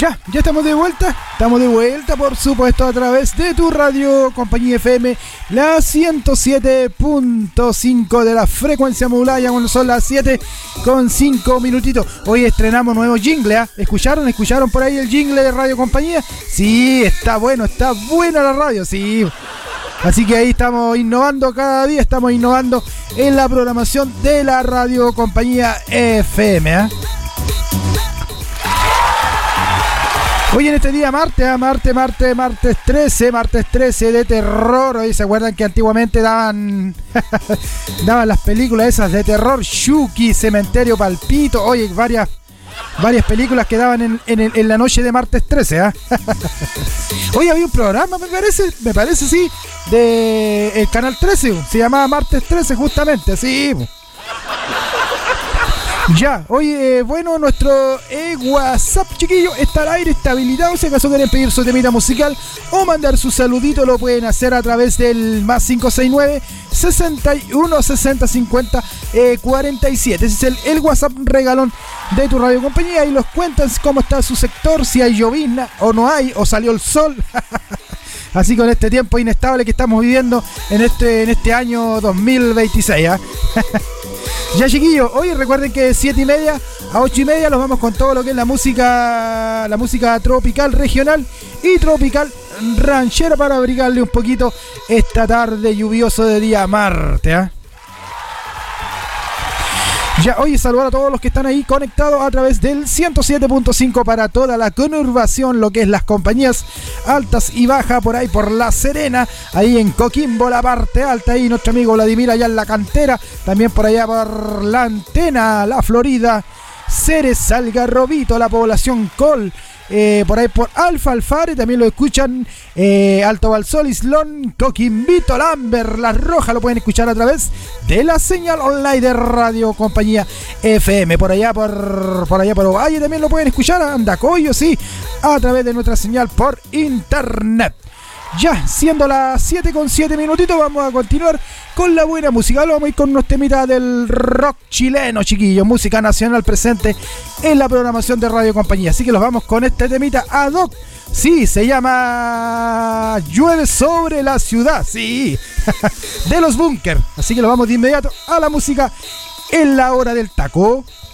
Ya estamos de vuelta por supuesto a través de tu radio Compañía FM, la 107.5 de la frecuencia modulada, cuando son las 7 con 5 minutitos. Hoy estrenamos nuevo jingle, ¿eh? ¿Escucharon por ahí el jingle de Radio Compañía? Sí, está buena la radio, sí. Así que ahí estamos innovando cada día, estamos innovando en la programación de la Radio Compañía FM, ¿eh? Hoy en este día martes 13 de terror. Hoy se acuerdan que antiguamente daban las películas esas de terror, Chucky, Cementerio Palpito. Oye, varias películas que daban en la noche de martes 13, ¿eh? Hoy había un programa, me parece sí, de el canal 13, se llamaba Martes 13 justamente, sí. Ya, hoy, bueno, nuestro WhatsApp, chiquillo, está al aire, está habilitado. Si acaso quieren pedir su temita musical o mandar su saludito, lo pueden hacer a través del más 569 61 60 50 47. Ese es el WhatsApp regalón de tu radio compañía. Y los cuentan cómo está su sector, si hay llovizna o no hay, o salió el sol. Así con este tiempo inestable que estamos viviendo en este año 2026, ¿eh? Ya, chiquillos, hoy recuerden que de 7:30 a 8:30 los vamos con todo lo que es la música tropical regional y tropical ranchera para abrigarle un poquito esta tarde lluvioso de día martes, ¿eh? Ya, oye, saludar a todos los que están ahí conectados a través del 107.5 para toda la conurbación, lo que es las compañías altas y bajas por ahí por La Serena, ahí en Coquimbo, la parte alta, ahí nuestro amigo Vladimir allá en la cantera, también por allá por La Antena, La Florida, Ceres, Algarrobito, la población Col, por ahí por Alfa Alfare, también lo escuchan, Alto Balsol, Islón, Coquimbito, Lamber, Las Rojas, lo pueden escuchar a través de la señal online de Radio Compañía FM, por allá por Ovalle también lo pueden escuchar, Andacoyo, sí, a través de nuestra señal por internet. Ya, siendo las 7 con 7 minutitos, vamos a continuar con la buena música. Vamos a ir con unos temitas del rock chileno, chiquillos. Música nacional presente en la programación de Radio Compañía. Así que los vamos con este temita ad hoc. Sí, se llama Llueve sobre la ciudad, sí, de los Bunkers. Así que los vamos de inmediato a la música en la hora del taco.